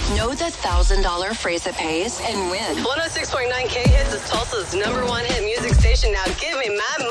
Know the $1,000 phrase that pays and win. 106.9 K Hits is Tulsa's #1 hit music station. Now give me my